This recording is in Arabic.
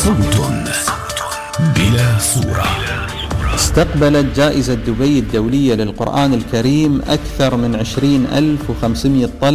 صوت بلا صورة. استقبلت جائزة دبي الدولية للقرآن الكريم أكثر من 20,500 طلبة